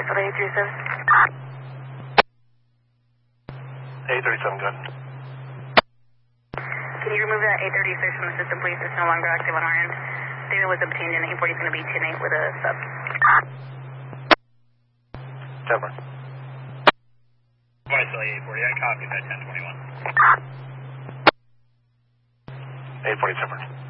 Cancel 837. 837, good. Can you remove that 836 from the system, please? It's no longer active on our end. Data was obtained in 840 is going to be 10-8 with a sub. Temper. Vicelli 840, I copied that 1021. 840, Temper.